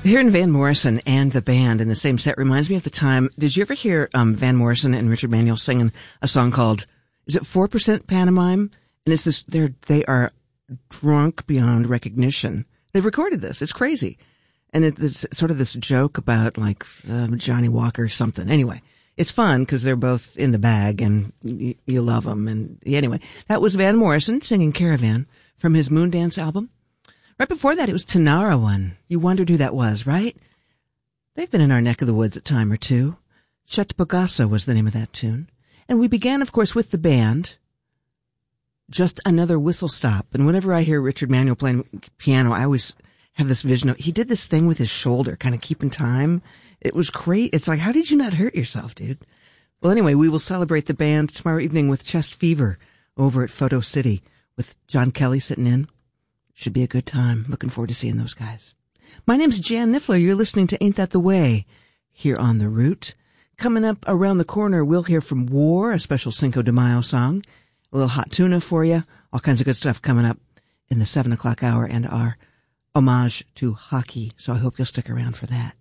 Hearing Van Morrison and the band in the same set reminds me of the time. Did you ever hear Van Morrison and Richard Manuel singing a song called, is it 4% Pantomime? And it's this, they are drunk beyond recognition. They recorded this. It's crazy. And it's sort of this joke about like Johnny Walker or something. Anyway, it's fun because they're both in the bag and you love them. And anyway, that was Van Morrison singing Caravan from his Moondance album. Right before that, it was Tanara One. You wondered who that was, right? They've been in our neck of the woods a time or two. Chet Bogassa was the name of that tune. And we began, of course, with the band, Just Another Whistle Stop. And whenever I hear Richard Manuel playing piano, I always have this vision of, he did this thing with his shoulder, kind of keeping time. It was great. It's like, how did you not hurt yourself, dude? Well, anyway, we will celebrate the band tomorrow evening with Chest Fever over at Photo City with John Kelly sitting in. Should be a good time. Looking forward to seeing those guys. My name's Jan Niffler. You're listening to Ain't That the Way here on The Root. Coming up around the corner, we'll hear from War, a special Cinco de Mayo song, a little hot tuna for you, all kinds of good stuff coming up in the 7 o'clock hour and our homage to hockey. So I hope you'll stick around for that.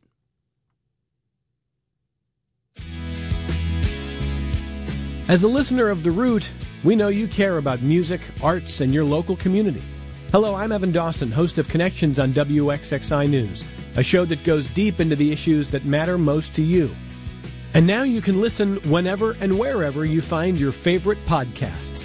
As a listener of The Root, we know you care about music, arts, and your local community. Hello, I'm Evan Dawson, host of Connections on WXXI News, a show that goes deep into the issues that matter most to you. And now you can listen whenever and wherever you find your favorite podcasts.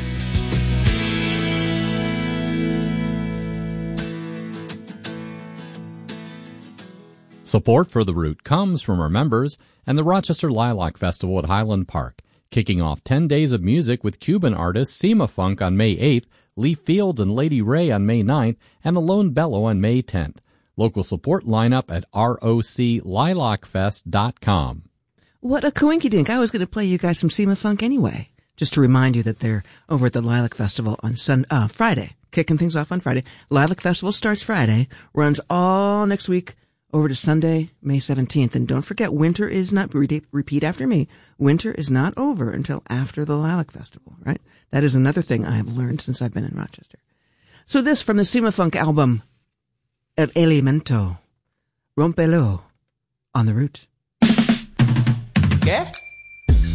Support for The Root comes from our members and the Rochester Lilac Festival at Highland Park, kicking off 10 days of music with Cuban artist Sima Funk on May 8th, Leaf Fields and Lady Ray on May 9th, and Alone Bello on May 10th. Local support lineup at roclilacfest.com. What a coinkydink. I was going to play you guys some Sima Funk anyway, just to remind you that they're over at the Lilac Festival on Friday, kicking things off on Friday. Lilac Festival starts Friday, runs all next week over to Sunday, May 17th. And don't forget, winter is not, repeat after me, winter is not over until after the Lilac Festival, right? That is another thing I have learned since I've been in Rochester. So this from the Sima Funk album, El Elemento, Rompelo, on The Root. ¿Qué?